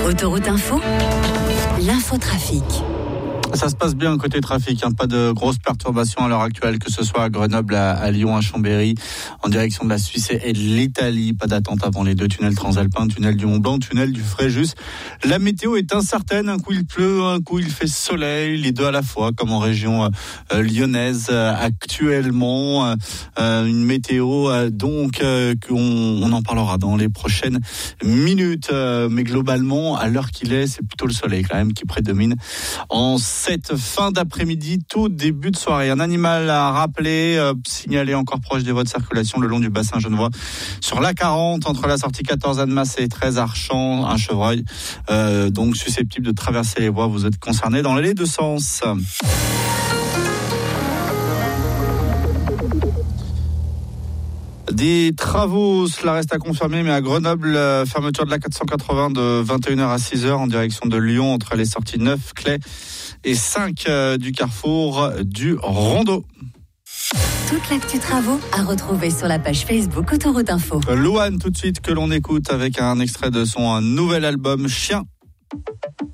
Autoroute Info, l'infotrafic. Ça se passe bien côté trafic, pas de grosses perturbations à l'heure actuelle, que ce soit à Grenoble, à Lyon, à Chambéry, en direction de la Suisse et de l'Italie. Pas d'attente avant les deux tunnels transalpins, tunnel du Mont-Blanc, tunnel du Fréjus. La météo est incertaine, un coup il pleut, un coup il fait soleil, les deux à la fois, comme en région lyonnaise actuellement. Une météo donc qu'on en parlera dans les prochaines minutes. Mais globalement, à l'heure qu'il est, c'est plutôt le soleil quand même qui prédomine en cette fin d'après-midi, tout début de soirée. Un animal à rappeler, signalé encore proche des voies de circulation le long du bassin genevois. Sur l'A40, entre la sortie 14 Annemasse et 13 Archamps, un chevreuil, donc susceptible de traverser les voies. Vous êtes concerné dans les deux sens. Des travaux, cela reste à confirmer, mais à Grenoble, fermeture de la 480 de 21h à 6h en direction de Lyon, entre les sorties 9, Claye et 5 du carrefour du Rondeau. Toute l'actu travaux à retrouver sur la page Facebook Autoroute Info. Louane, tout de suite, que l'on écoute avec un extrait de son nouvel album Chien.